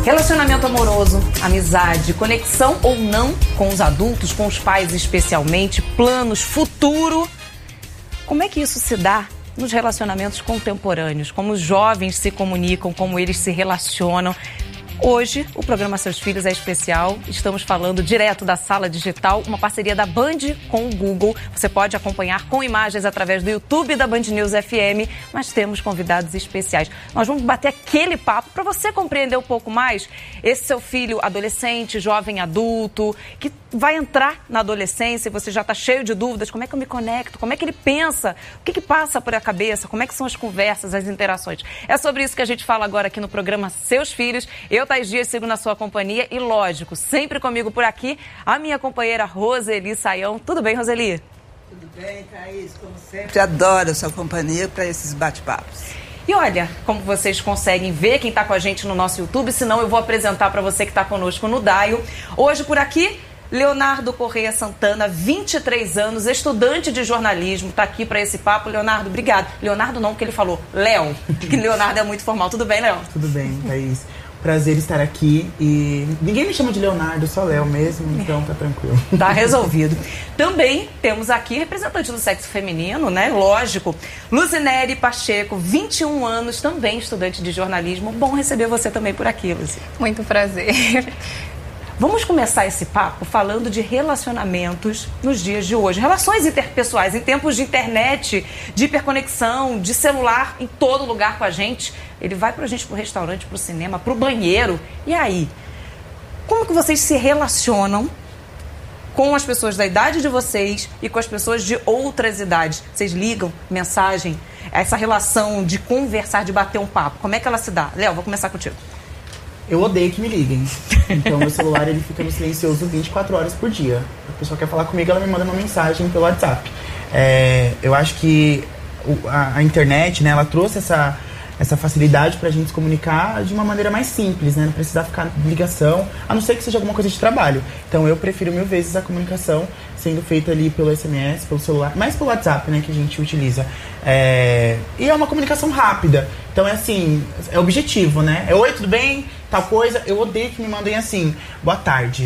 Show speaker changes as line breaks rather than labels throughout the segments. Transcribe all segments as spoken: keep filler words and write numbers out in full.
Relacionamento amoroso, amizade, conexão ou não com os adultos, com os pais especialmente, planos, futuro. Como é que isso se dá nos relacionamentos contemporâneos? Como os jovens se comunicam, como eles se relacionam? Hoje, o programa Seus Filhos é especial. Estamos falando direto da Sala Digital, uma parceria da Band com o Google. Você pode acompanhar com imagens através do YouTube da Band News F M, mas temos convidados especiais. Nós vamos bater aquele papo para você compreender um pouco mais esse seu filho adolescente, jovem adulto, que vai entrar na adolescência e você já está cheio de dúvidas. Como é que eu me conecto? Como é que ele pensa? O que que passa por a cabeça? Como é que são as conversas, as interações? É sobre isso que a gente fala agora aqui no programa Seus Filhos. Eu, Thaís Dias, sigo na sua companhia e, lógico, sempre comigo por aqui, a minha companheira Roseli Saião. Tudo bem, Roseli?
Tudo bem, Thaís, como sempre. Adoro a sua companhia para esses bate-papos.
E olha, como vocês conseguem ver quem está com a gente no nosso YouTube, senão eu vou apresentar para você que está conosco no Daio. Hoje por aqui, Leonardo Correia Santana, vinte e três anos, estudante de jornalismo, está aqui para esse papo. Leonardo, obrigado. Leonardo não, porque ele falou Léo, que Leonardo é muito formal. Tudo bem, Léo?
Tudo bem, Thaís. Prazer estar aqui e ninguém me chama de Leonardo, só Léo mesmo, então tá tranquilo.
Tá resolvido. Também temos aqui representante do sexo feminino, né? Lógico. Luzinere Pacheco, vinte e um anos, também estudante de jornalismo. Bom receber você também por aqui, Luzi.
Muito prazer.
Vamos começar esse papo falando de relacionamentos nos dias de hoje. Relações interpessoais, em tempos de internet, de hiperconexão, de celular em todo lugar com a gente. Ele vai pra gente pro restaurante, pro cinema, pro banheiro. E aí? Como que vocês se relacionam com as pessoas da idade de vocês e com as pessoas de outras idades? Vocês ligam, mensagem, essa relação de conversar, de bater um papo. Como é que ela se dá? Léo, vou começar contigo.
Eu odeio que me liguem. Então, meu celular ele fica no silencioso vinte e quatro horas por dia. A pessoa quer falar comigo, ela me manda uma mensagem pelo WhatsApp. É, eu acho que a, a internet, né, ela trouxe essa, essa facilidade pra gente se comunicar de uma maneira mais simples, né? Não precisar ficar em ligação, a não ser que seja alguma coisa de trabalho. Então, eu prefiro mil vezes a comunicação sendo feita ali pelo S M S, pelo celular, mais pelo WhatsApp, né, que a gente utiliza. É, e é uma comunicação rápida. Então, é assim, é objetivo, né? É, oi, tudo bem? Tal coisa. Eu odeio que me mandem assim, boa tarde.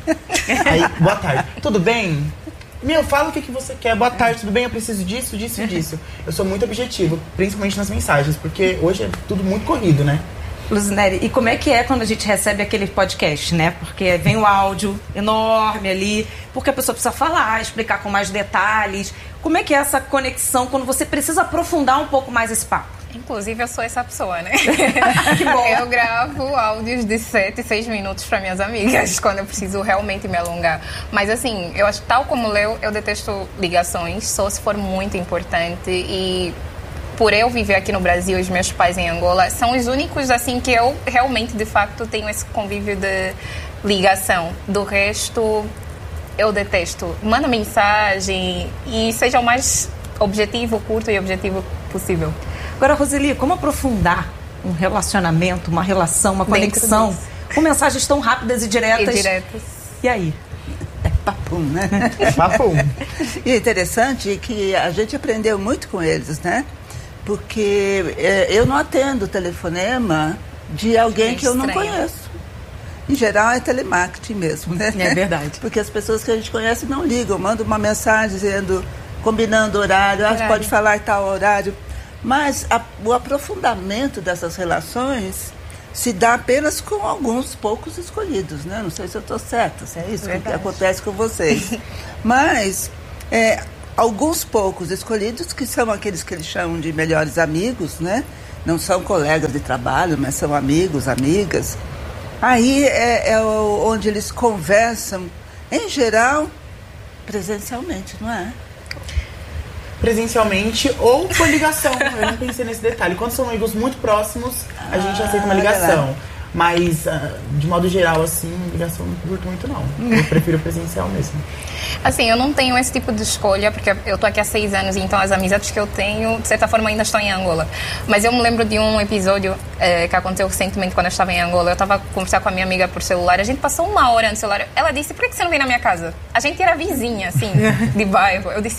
Aí, boa tarde. Tudo bem? Meu, fala o que, que você quer. Boa tarde, tudo bem? Eu preciso disso, disso e disso. Eu sou muito objetivo, principalmente nas mensagens, porque hoje é tudo muito corrido, né?
Luzinere, e como é que é quando a gente recebe aquele podcast, né? Porque vem o áudio enorme ali, porque a pessoa precisa falar, explicar com mais detalhes. Como é que é essa conexão quando você precisa aprofundar um pouco mais esse papo?
Inclusive, eu sou essa pessoa, né?
Que bom.
Eu gravo áudios de sete, seis minutos para minhas amigas, quando eu preciso realmente me alongar. Mas, assim, eu acho que, tal como o Leo, eu detesto ligações, só se for muito importante. E por eu viver aqui no Brasil e os meus pais em Angola, são os únicos, assim, que eu realmente, de facto, tenho esse convívio de ligação. Do resto, eu detesto. Manda mensagem e seja o mais objetivo, curto e objetivo possível.
Agora, Roseli, como aprofundar um relacionamento, uma relação, uma conexão com mensagens tão rápidas e diretas?
E diretas.
E aí?
É papum, né?
É papum.
E é interessante que a gente aprendeu muito com eles, né? Porque é, eu não atendo telefonema de alguém é que eu não conheço. Em geral é telemarketing mesmo, né?
É verdade.
Porque as pessoas que a gente conhece não ligam, mandam uma mensagem dizendo, combinando horário, ah, pode falar tal horário. Mas a, o aprofundamento dessas relações se dá apenas com alguns poucos escolhidos, né? Não sei se eu estou certa, se é isso Verdade. que acontece com vocês. Mas é, alguns poucos escolhidos, que são aqueles que eles chamam de melhores amigos, né? Não são colegas de trabalho, mas são amigos, amigas. Aí é, é onde eles conversam, em geral, presencialmente, não é?
Presencialmente ou por ligação. Eu não pensei nesse detalhe. Quando são amigos muito próximos, a gente ah, aceita uma ligação. Mas, uh, de modo geral, assim, ligação não curto muito, não. Eu prefiro presencial mesmo.
Assim, eu não tenho esse tipo de escolha, porque eu tô aqui há seis anos, então as amizades que eu tenho, de certa forma, ainda estão em Angola. Mas eu me lembro de um episódio é, que aconteceu recentemente quando eu estava em Angola. Eu estava conversando com a minha amiga por celular, a gente passou uma hora no celular. Ela disse, por que você não vem na minha casa? A gente era vizinha, assim, de bairro. Eu disse, é,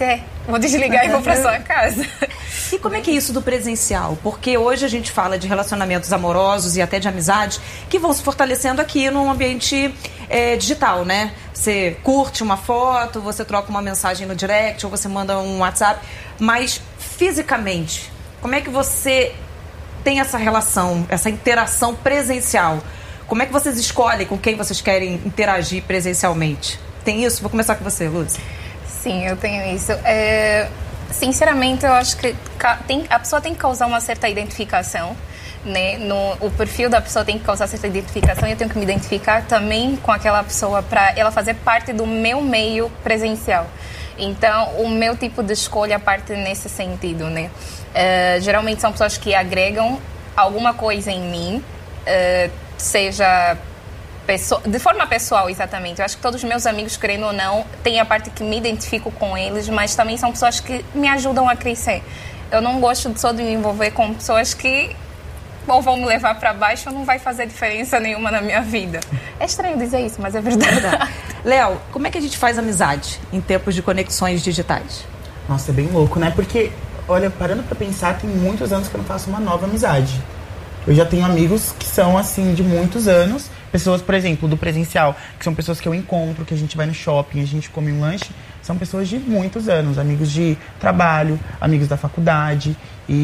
vou desligar e vou para sua casa.
E como é que é isso do presencial? Porque hoje a gente fala de relacionamentos amorosos e até de amizades que vão se fortalecendo aqui no ambiente é, digital, né? Você curte uma foto, você troca uma mensagem no direct ou você manda um WhatsApp, mas fisicamente, como é que você tem essa relação, essa interação presencial? Como é que vocês escolhem com quem vocês querem interagir presencialmente? Tem isso? Vou começar com você, Lúcia.
Sim, eu tenho isso. É, sinceramente, eu acho que tem, a pessoa tem que causar uma certa identificação, né? No, o perfil da pessoa tem que causar certa identificação e eu tenho que me identificar também com aquela pessoa para ela fazer parte do meu meio presencial. Então, o meu tipo de escolha parte nesse sentido, né? Uh, geralmente são pessoas que agregam alguma coisa em mim, uh, seja pessoa, de forma pessoal, exatamente. Eu acho que todos os meus amigos, querendo ou não, tem a parte que me identifico com eles, mas também são pessoas que me ajudam a crescer. Eu não gosto só de me envolver com pessoas que ou vão me levar para baixo ou não vai fazer diferença nenhuma na minha vida. É estranho dizer isso, mas é verdade.
Léo, como é que a gente faz amizade em tempos de conexões digitais?
Nossa, é bem louco, né? Porque, olha, parando pra pensar, tem muitos anos que eu não faço uma nova amizade. Eu já tenho amigos que são, assim, de muitos anos. Pessoas, por exemplo, do presencial, que são pessoas que eu encontro, que a gente vai no shopping, a gente come um lanche. São pessoas de muitos anos, amigos de trabalho, amigos da faculdade.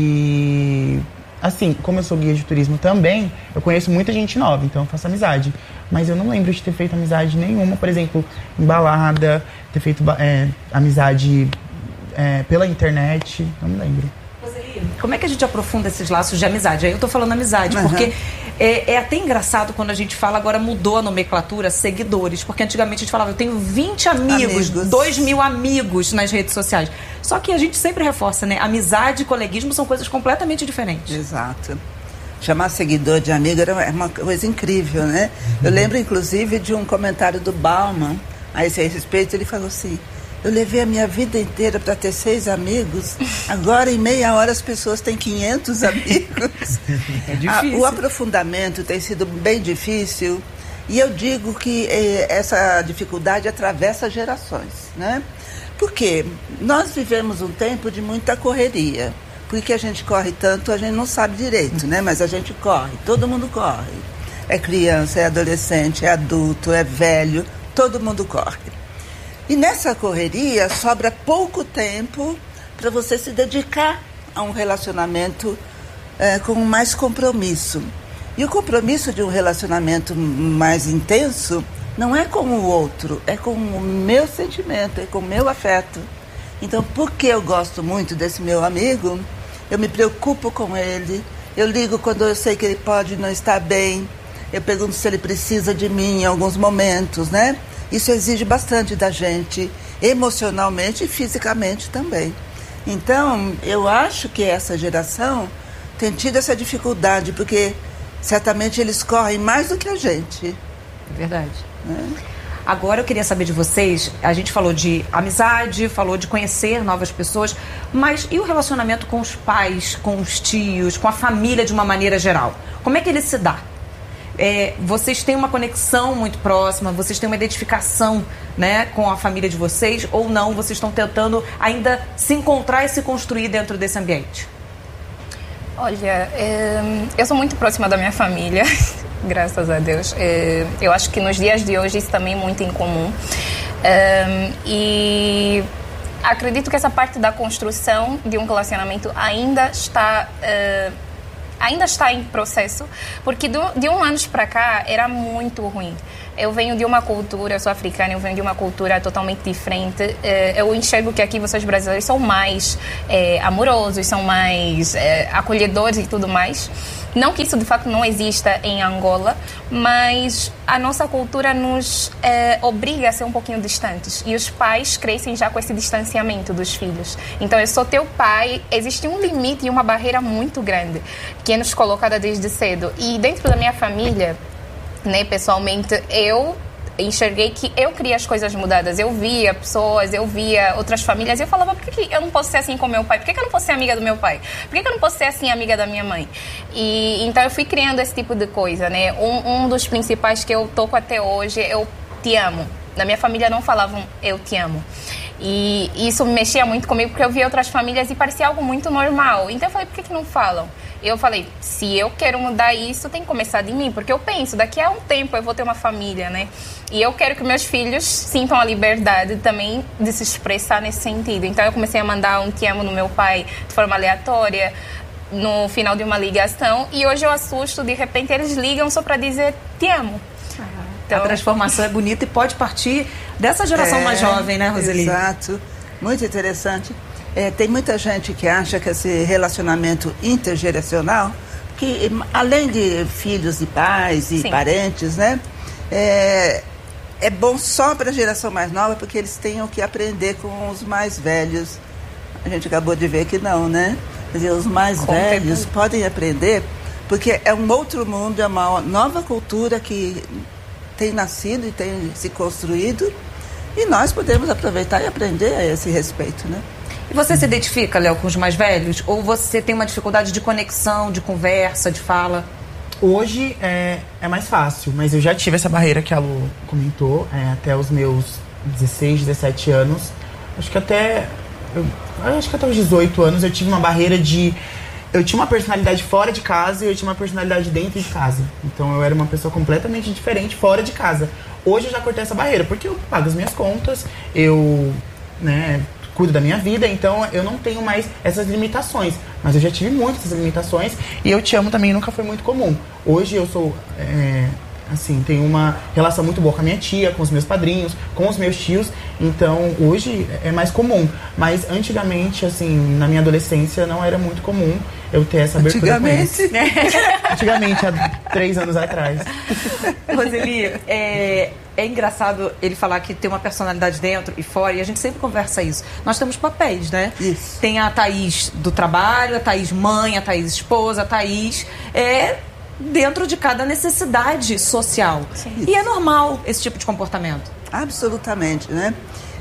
E, assim, como eu sou guia de turismo também, eu conheço muita gente nova, então eu faço amizade. Mas eu não lembro de ter feito amizade nenhuma, por exemplo, em balada, ter feito é, amizade é, pela internet, não me lembro.
Como é que a gente aprofunda esses laços de amizade? Aí eu tô falando amizade, uhum. porque é, é até engraçado quando a gente fala, agora mudou a nomenclatura, seguidores, porque antigamente a gente falava, eu tenho vinte amigos, amigos. dois mil amigos nas redes sociais. Só que a gente sempre reforça, né? Amizade e coleguismo são coisas completamente diferentes.
Exato. Chamar seguidor de amigo era uma coisa incrível, né? Uhum. Eu lembro, inclusive, de um comentário do Bauman a esse respeito. Ele falou assim, eu levei a minha vida inteira para ter seis amigos, agora em meia hora as pessoas têm quinhentos amigos.
É difícil.
Ah, o aprofundamento tem sido bem difícil e eu digo que eh, essa dificuldade atravessa gerações, né? Porque nós vivemos um tempo de muita correria. Por que a gente corre tanto, a gente não sabe direito, né? Mas a gente corre, todo mundo corre. É criança, é adolescente, é adulto, é velho, todo mundo corre. E nessa correria sobra pouco tempo para você se dedicar a um relacionamento é, com mais compromisso. E o compromisso de um relacionamento mais intenso não é com o outro, é com o meu sentimento, é com o meu afeto. Então, porque eu gosto muito desse meu amigo, eu me preocupo com ele, eu ligo quando eu sei que ele pode não estar bem, eu pergunto se ele precisa de mim em alguns momentos, né? Isso exige bastante da gente, emocionalmente e fisicamente também. Então, eu acho que essa geração tem tido essa dificuldade, porque certamente eles correm mais do que a gente.
Verdade. É. Agora eu queria saber de vocês, a gente falou de amizade, falou de conhecer novas pessoas, mas e o relacionamento com os pais, com os tios, com a família de uma maneira geral? Como é que ele se dá? É, vocês têm uma conexão muito próxima, vocês têm uma identificação, né, com a família de vocês, ou não, vocês estão tentando ainda se encontrar e se construir dentro desse ambiente?
Olha, é, eu sou muito próxima da minha família, graças a Deus. É, eu acho que nos dias de hoje isso também é muito incomum. É, e acredito que essa parte da construção de um relacionamento ainda está... É, ainda está em processo, porque do, de um ano para cá era muito ruim. Eu venho de uma cultura, eu sou africana, eu venho de uma cultura totalmente diferente. Eu enxergo que aqui vocês brasileiros são mais é, amorosos, são mais é, acolhedores e tudo mais. Não que isso de facto não exista em Angola, mas a nossa cultura nos é, obriga a ser um pouquinho distantes. E os pais crescem já com esse distanciamento dos filhos. Então, eu sou teu pai, existe um limite e uma barreira muito grande que é nos colocada desde cedo. E dentro da minha família, né, pessoalmente, eu enxerguei que eu queria as coisas mudadas. Eu via pessoas, eu via outras famílias e eu falava, por que eu não posso ser assim com meu pai? Por que eu não posso ser amiga do meu pai? Por que eu não posso ser assim amiga da minha mãe? E então eu fui criando esse tipo de coisa, né? Um, um dos principais que eu toco até hoje é eu te amo. Na minha família não falavam eu te amo. E isso mexia muito comigo, porque eu via outras famílias e parecia algo muito normal. Então eu falei, por que que não falam? Eu falei, se eu quero mudar isso, tem que começar de mim. Porque eu penso, daqui a um tempo eu vou ter uma família, né? E eu quero que meus filhos sintam a liberdade também de se expressar nesse sentido. Então eu comecei a mandar um te amo no meu pai de forma aleatória, no final de uma ligação. E hoje eu assusto, de repente eles ligam só para dizer te amo.
Então, a transformação é bonita e pode partir dessa geração é, mais jovem, né, Roseli?
Exato. Muito interessante. É, tem muita gente que acha que esse relacionamento intergeracional, que além de filhos e pais e Sim. parentes, né, é, é bom só para a geração mais nova, porque eles têm o que aprender com os mais velhos. A gente acabou de ver que não, né? Quer dizer, os mais com velhos tempo. podem aprender, porque é um outro mundo, é uma nova cultura que tem nascido e tem se construído, e nós podemos aproveitar e aprender a esse respeito, né?
E você se identifica, Léo, com os mais velhos? Ou você tem uma dificuldade de conexão, de conversa, de fala?
Hoje é, é mais fácil, mas eu já tive essa barreira que a Lu comentou, é, até os meus dezesseis, dezessete anos. Acho que até, eu, acho que até os dezoito anos eu tive uma barreira de... Eu tinha uma personalidade fora de casa e eu tinha uma personalidade dentro de casa. Então eu era uma pessoa completamente diferente fora de casa. Hoje eu já cortei essa barreira, porque eu pago as minhas contas, eu, né, cuido da minha vida, então eu não tenho mais essas limitações. Mas eu já tive muitas limitações e eu te amo também nunca foi muito comum. Hoje eu sou... É, assim, tenho uma relação muito boa com a minha tia, com os meus padrinhos, com os meus tios, então hoje é mais comum, mas antigamente, assim, na minha adolescência não era muito comum eu ter essa abertura.
Antigamente,
né? Antigamente, há três anos atrás.
Roseli, é, é engraçado ele falar que tem uma personalidade dentro e fora, e a gente sempre conversa isso. Nós temos papéis, né?
Isso.
Tem a Thaís do trabalho, a Thaís mãe, a Thaís esposa, a Thaís é... dentro de cada necessidade social. Sim. E é normal esse tipo de comportamento.
Absolutamente, né?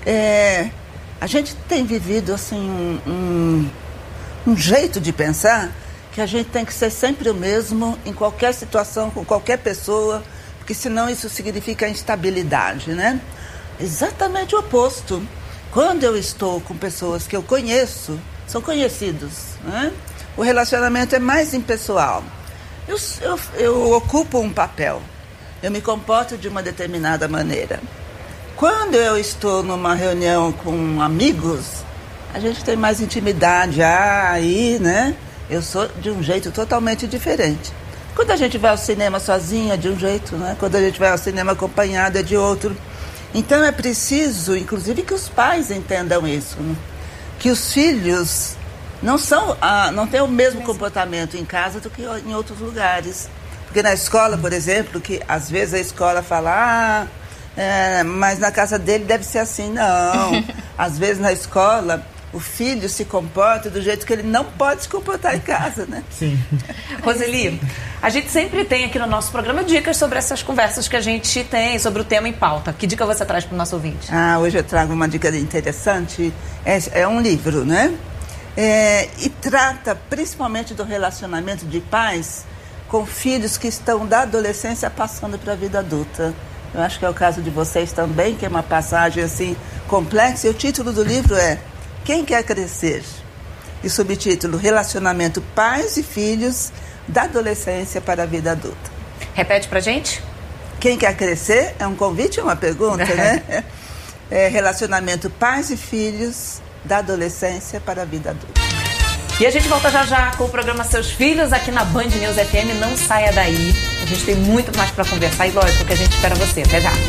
É, a gente tem vivido assim um, um, um jeito de pensar que a gente tem que ser sempre o mesmo em qualquer situação, com qualquer pessoa, porque senão isso significa instabilidade, né? Exatamente o oposto. Quando eu estou com pessoas que eu conheço, são conhecidos, né? O relacionamento é mais impessoal. Eu, eu, eu ocupo um papel, eu me comporto de uma determinada maneira. Quando eu estou numa reunião com amigos, a gente tem mais intimidade, ah, aí, né? Eu sou de um jeito totalmente diferente. Quando a gente vai ao cinema sozinha, é de um jeito, né? Quando a gente vai ao cinema acompanhado, é de outro. Então é preciso, inclusive, que os pais entendam isso, né? Que os filhos... Não, são, ah, não tem o mesmo comportamento em casa do que em outros lugares. Porque na escola, por exemplo, que às vezes a escola fala, ah, é, mas na casa dele deve ser assim. Não. Às vezes na escola o filho se comporta do jeito que ele não pode se comportar em casa, né?
Sim.
Roseli, a gente sempre tem aqui no nosso programa dicas sobre essas conversas que a gente tem, sobre o tema em pauta. Que dica você traz para o nosso ouvinte?
Ah, hoje eu trago uma dica interessante. É, é um livro, né? É, e trata principalmente do relacionamento de pais com filhos que estão da adolescência passando para a vida adulta. Eu acho que é o caso de vocês também, que é uma passagem assim complexa. E o título do livro é Quem Quer Crescer? E o subtítulo Relacionamento Pais e Filhos da Adolescência para a Vida Adulta.
Repete pra gente.
Quem Quer Crescer? É um convite ou uma pergunta, né? É Relacionamento Pais e Filhos da Adolescência para a Vida Adulta.
E a gente volta já já com o programa Seus Filhos aqui na Band News F M. Não saia daí. A gente tem muito mais para conversar e lógico que a gente espera você. Até já.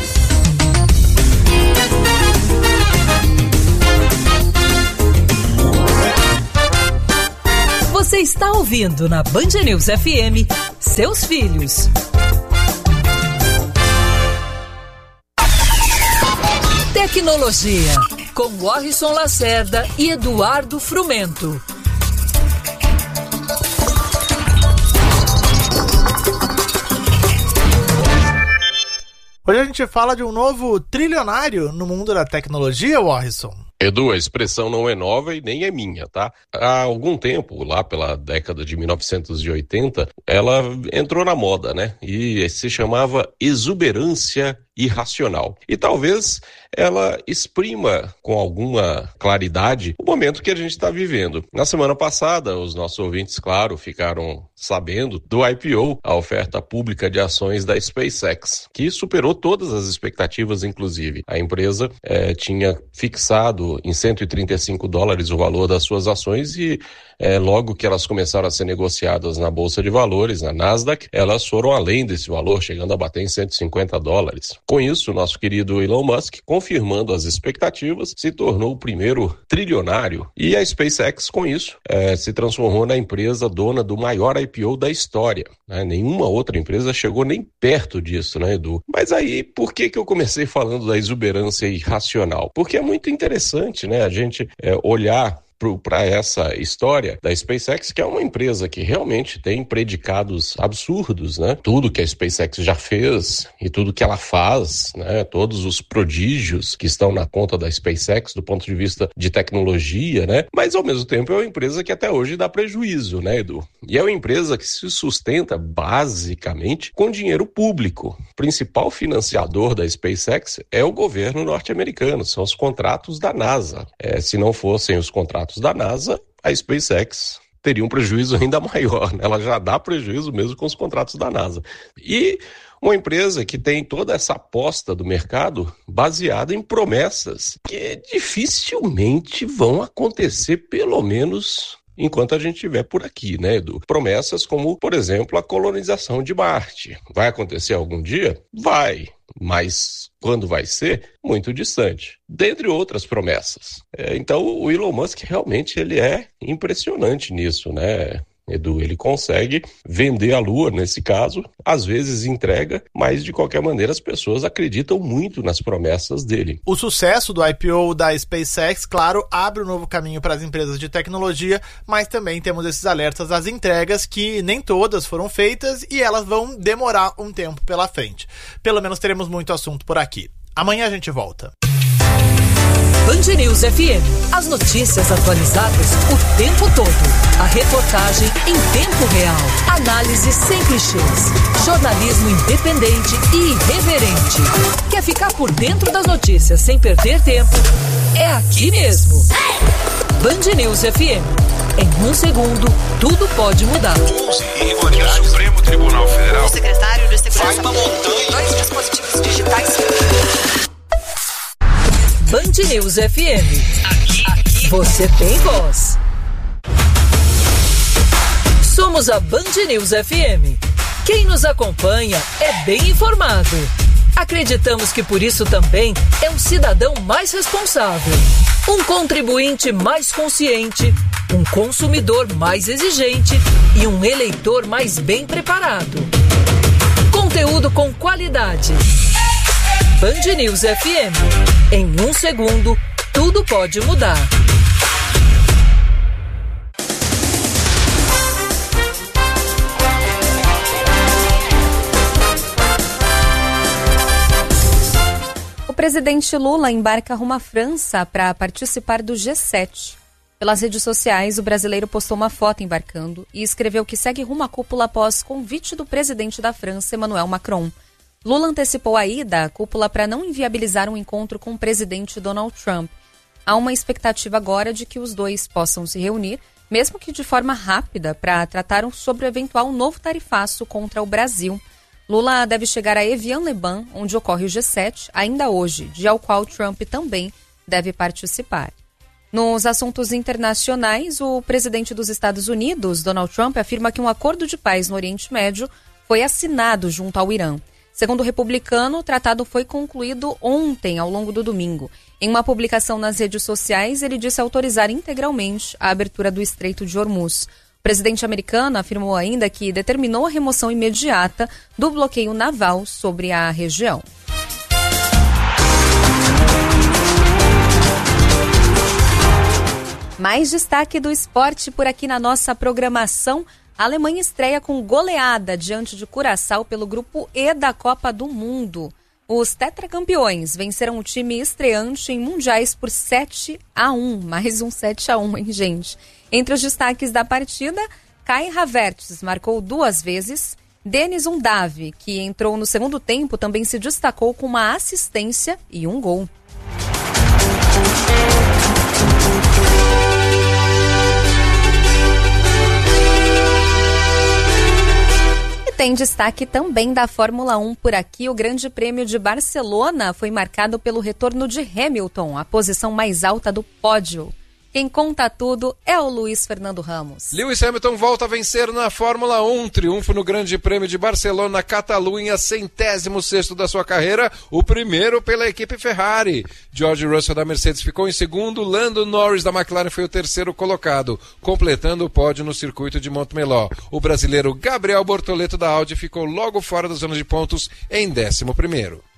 Você está ouvindo na Band News F M Seus Filhos. Tecnologia, com Warrison Lacerda e Eduardo Frumento.
Hoje a gente fala de um novo trilionário no mundo da tecnologia, Warrison.
Edu, a expressão não é nova e nem é minha, tá? Há algum tempo, lá pela década de mil novecentos e oitenta, ela entrou na moda, né? E se chamava exuberância irracional. E talvez ela exprima com alguma claridade o momento que a gente está vivendo. Na semana passada, os nossos ouvintes, claro, ficaram sabendo do I P O, a oferta pública de ações da SpaceX, que superou todas as expectativas, inclusive. A empresa eh, tinha fixado em cento e trinta e cinco dólares o valor das suas ações e eh, logo que elas começaram a ser negociadas na Bolsa de Valores, na Nasdaq, elas foram além desse valor, chegando a bater em cento e cinquenta dólares. Com isso, o nosso querido Elon Musk, confirmando as expectativas, se tornou o primeiro trilionário. E a SpaceX, com isso, eh, se transformou na empresa dona do maior I P O da história. Né? Nenhuma outra empresa chegou nem perto disso, né, Edu? Mas aí, por que que eu comecei falando da exuberância irracional? Porque é muito interessante, né, a gente eh, olhar para essa história da SpaceX, que é uma empresa que realmente tem predicados absurdos, né? Tudo que a SpaceX já fez e tudo que ela faz, né? Todos os prodígios que estão na conta da SpaceX do ponto de vista de tecnologia, né? Mas, ao mesmo tempo, é uma empresa que até hoje dá prejuízo, né, Edu? E é uma empresa que se sustenta, basicamente, com dinheiro público. O principal financiador da SpaceX é o governo norte-americano, são os contratos da NASA. É, se não fossem os contratos da NASA, a SpaceX teria um prejuízo ainda maior, né? Ela já dá prejuízo mesmo com os contratos da NASA. E uma empresa que tem toda essa aposta do mercado baseada em promessas que dificilmente vão acontecer, pelo menos enquanto a gente estiver por aqui, né, Edu? Promessas como, por exemplo, a colonização de Marte. Vai acontecer algum dia? Vai. Mas quando vai ser? Muito distante. Dentre outras promessas. É, então, o Elon Musk realmente ele é impressionante nisso, né, Edu? Ele consegue vender a Lua, nesse caso, às vezes entrega, mas de qualquer maneira as pessoas acreditam muito nas promessas dele.
O sucesso do I P O da SpaceX, claro, abre um novo caminho para as empresas de tecnologia, mas também temos esses alertas às entregas que nem todas foram feitas e elas vão demorar um tempo pela frente. Pelo menos teremos muito assunto por aqui. Amanhã a gente volta.
Band News F M. As notícias atualizadas o tempo todo. A reportagem em tempo real. Análise sem clichês. Jornalismo independente e irreverente. Quer ficar por dentro das notícias sem perder tempo? É aqui mesmo. Band News F M. Em um segundo, tudo pode mudar.
onze irregularidades. O Supremo Tribunal Federal.
O secretário de Segurança.
Vai uma montanha.
Dois dispositivos digitais.
Band News F M. Aqui, aqui, você tem voz. Somos a Band News F M. Quem nos acompanha é bem informado. Acreditamos que por isso também é um cidadão mais responsável, um contribuinte mais consciente, um consumidor mais exigente e um eleitor mais bem preparado. Conteúdo com qualidade. Band News F M. Em um segundo, tudo pode mudar.
O presidente Lula embarca rumo à França para participar do G sete. Pelas redes sociais, o brasileiro postou uma foto embarcando e escreveu que segue rumo à cúpula após convite do presidente da França, Emmanuel Macron. Lula antecipou a ida à cúpula para não inviabilizar um encontro com o presidente Donald Trump. Há uma expectativa agora de que os dois possam se reunir, mesmo que de forma rápida, para tratar sobre o eventual novo tarifaço contra o Brasil. Lula deve chegar a Evian-les-Bains, onde ocorre o G sete, ainda hoje, dia ao qual Trump também deve participar. Nos assuntos internacionais, o presidente dos Estados Unidos, Donald Trump, afirma que um acordo de paz no Oriente Médio foi assinado junto ao Irã. Segundo o republicano, o tratado foi concluído ontem, ao longo do domingo. Em uma publicação nas redes sociais, ele disse autorizar integralmente a abertura do Estreito de Hormuz. O presidente americano afirmou ainda que determinou a remoção imediata do bloqueio naval sobre a região. Mais destaque do esporte por aqui na nossa programação. A Alemanha estreia com goleada diante de Curaçao pelo grupo E da Copa do Mundo. Os tetracampeões venceram o time estreante em mundiais por sete a um. Mais um sete a um, hein, gente? Entre os destaques da partida, Kai Havertz marcou duas vezes Denis Undav, que entrou no segundo tempo, também se destacou com uma assistência e um gol. Tem destaque também da Fórmula um por aqui. O Grande Prêmio de Barcelona foi marcado pelo retorno de Hamilton, a posição mais alta do pódio. Quem conta tudo é o Luiz Fernando Ramos.
Lewis Hamilton volta a vencer na Fórmula um. Triunfo no Grande Prêmio de Barcelona, Catalunha, centésimo sexto da sua carreira, o primeiro pela equipe Ferrari. George Russell da Mercedes ficou em segundo, Lando Norris da McLaren foi o terceiro colocado, completando o pódio no circuito de Montmeló. O brasileiro Gabriel Bortoleto da Audi ficou logo fora da zona de pontos em décimo primeiro.